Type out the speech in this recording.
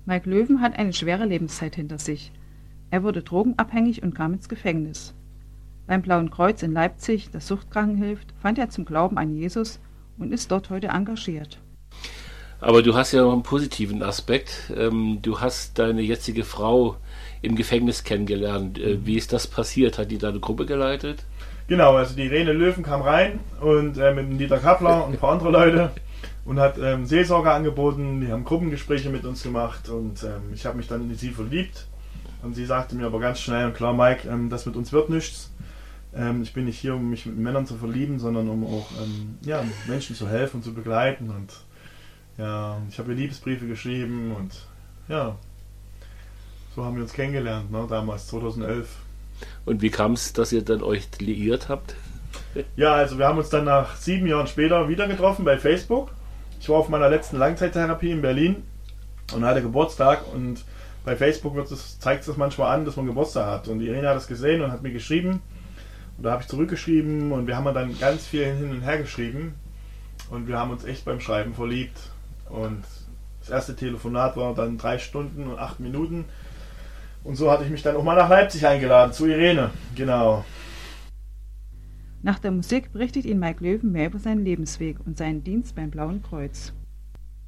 Mike Löwen hat eine schwere Lebenszeit hinter sich. Er wurde drogenabhängig und kam ins Gefängnis. Beim Blauen Kreuz in Leipzig, das Suchtkranken hilft, fand er zum Glauben an Jesus und ist dort heute engagiert. Aber du hast ja noch einen positiven Aspekt. Du hast deine jetzige Frau im Gefängnis kennengelernt. Wie ist das passiert? Hat die da eine Gruppe geleitet? Genau, also die Irene Löwen kam rein und mit dem Dieter Kappler und ein paar andere Leute und hat Seelsorge angeboten. Die haben Gruppengespräche mit uns gemacht und ich habe mich dann in sie verliebt. Und sie sagte mir aber ganz schnell und klar, Mike, das mit uns wird nichts. Ich bin nicht hier, um mich mit Männern zu verlieben, sondern um auch Menschen zu helfen und zu begleiten. Und ja, ich habe ihr Liebesbriefe geschrieben und ja, so haben wir uns kennengelernt, ne, damals, 2011. Und wie kam es, dass ihr dann euch liiert habt? Ja, also wir haben uns dann nach 7 Jahren später wieder getroffen bei Facebook. Ich war auf meiner letzten Langzeittherapie in Berlin und hatte Geburtstag und bei Facebook zeigt es das manchmal an, dass man Geburtstag hat. Und die Irene hat es gesehen und hat mir geschrieben. Und da habe ich zurückgeschrieben und wir haben dann ganz viel hin und her geschrieben. Und wir haben uns echt beim Schreiben verliebt. Und das erste Telefonat war dann 3 Stunden und 8 Minuten. Und so hatte ich mich dann auch mal nach Leipzig eingeladen, zu Irene. Genau. Nach der Musik berichtet Ihnen Mike Löwen mehr über seinen Lebensweg und seinen Dienst beim Blauen Kreuz.